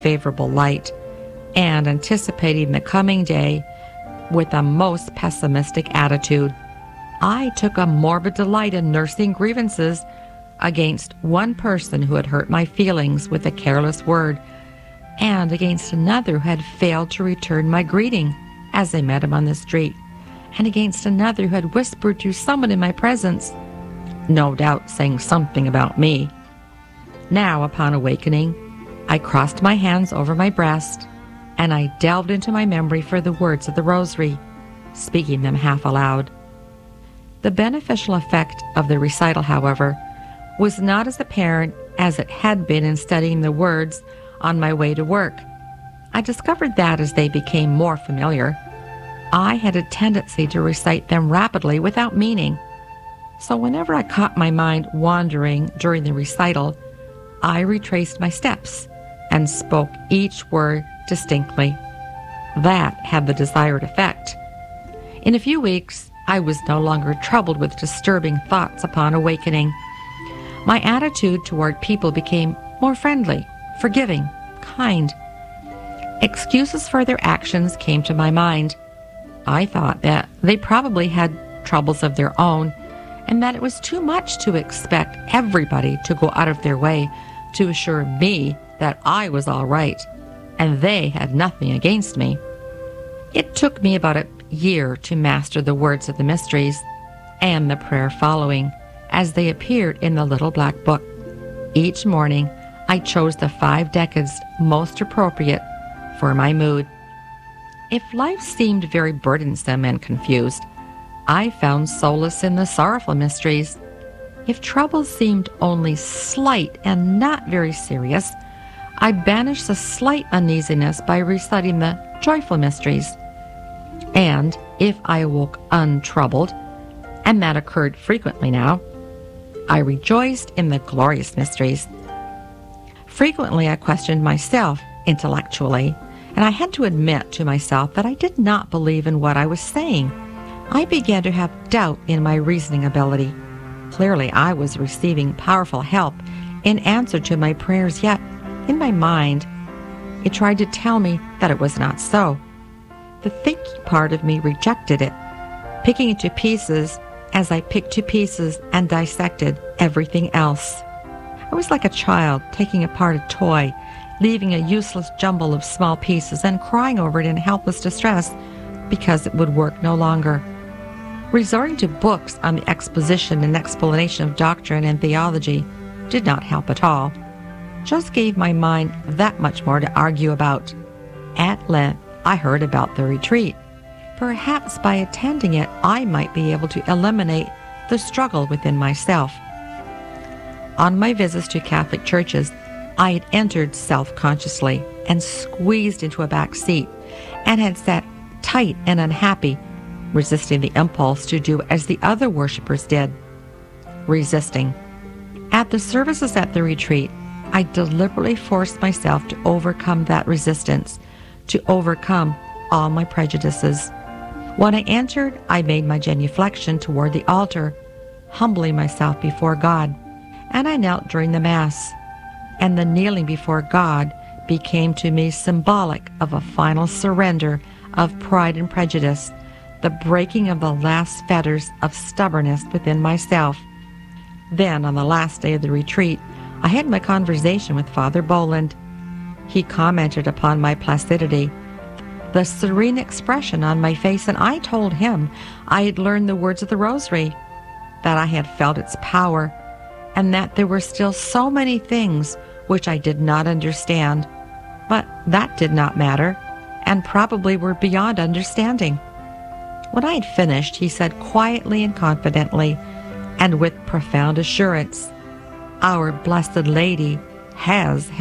favorable light, and anticipating the coming day with a most pessimistic attitude. I took a morbid delight in nursing grievances against one person who had hurt my feelings with a careless word, and against another who had failed to return my greeting as I met him on the street, and against another who had whispered to someone in my presence, no doubt saying something about me. Now, upon awakening, I crossed my hands over my breast, and I delved into my memory for the words of the rosary, speaking them half aloud. The beneficial effect of the recital, however, was not as apparent as it had been in studying the words on my way to work. I discovered that as they became more familiar, I had a tendency to recite them rapidly without meaning. So whenever I caught my mind wandering during the recital, I retraced my steps and spoke each word distinctly. That had the desired effect. In a few weeks, I was no longer troubled with disturbing thoughts upon awakening. My attitude toward people became more friendly, forgiving, kind. Excuses for their actions came to my mind. I thought that they probably had troubles of their own, and that it was too much to expect everybody to go out of their way to assure me that I was all right, and they had nothing against me. It took me about a year to master the words of the mysteries and the prayer following, as they appeared in the little black book. Each morning, I chose the 5 decades most appropriate for my mood. If life seemed very burdensome and confused, I found solace in the sorrowful mysteries. If trouble seemed only slight and not very serious, I banished the slight uneasiness by reciting the joyful mysteries. And if I awoke untroubled, and that occurred frequently now, I rejoiced in the glorious mysteries. Frequently I questioned myself intellectually, and I had to admit to myself that I did not believe in what I was saying. I began to have doubt in my reasoning ability. Clearly I was receiving powerful help in answer to my prayers, yet in my mind it tried to tell me that it was not so. The thinking part of me rejected it, picking it to pieces as I picked to pieces and dissected everything else. I was like a child taking apart a toy, leaving a useless jumble of small pieces and crying over it in helpless distress because it would work no longer. Resorting to books on the exposition and explanation of doctrine and theology did not help at all, just gave my mind that much more to argue about. At length, I heard about the retreat. Perhaps by attending it, I might be able to eliminate the struggle within myself. On my visits to Catholic churches, I had entered self-consciously and squeezed into a back seat, and had sat tight and unhappy, resisting the impulse to do as the other worshippers did. Resisting. At the services at the retreat, I deliberately forced myself to overcome that resistance, to overcome all my prejudices. When I entered, I made my genuflection toward the altar, humbling myself before God, and I knelt during the Mass. And the kneeling before God became to me symbolic of a final surrender of pride and prejudice, the breaking of the last fetters of stubbornness within myself. Then, on the last day of the retreat, I had my conversation with Father Boland. He commented upon my placidity, the serene expression on my face, and I told him I had learned the words of the Rosary, that I had felt its power, and that there were still so many things which I did not understand. But that did not matter, and probably were beyond understanding. When I had finished, he said quietly and confidently, and with profound assurance, "Our Blessed Lady has helped